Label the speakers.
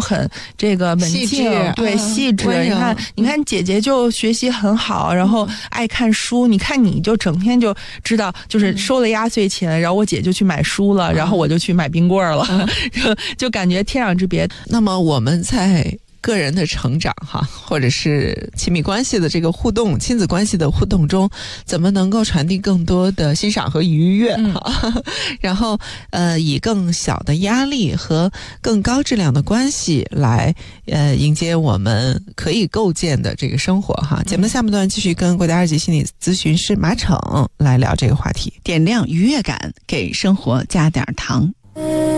Speaker 1: 很这个文静，对，细致。你看姐姐就学习很好，然后爱看书，你看你就整天就知道，就是收了压岁钱，然后我姐就去买书了，然后我就去买冰棍了，就感觉天壤之别。
Speaker 2: 那么我们在个人的成长或者是亲密关系的这个互动，亲子关系的互动中，怎么能够传递更多的欣赏和愉悦然后以更小的压力和更高质量的关系来迎接我们可以构建的这个生活节目的下半段继续跟国家2级心理咨询师马骋来聊这个话题，
Speaker 3: 点亮愉悦感，给生活加点糖。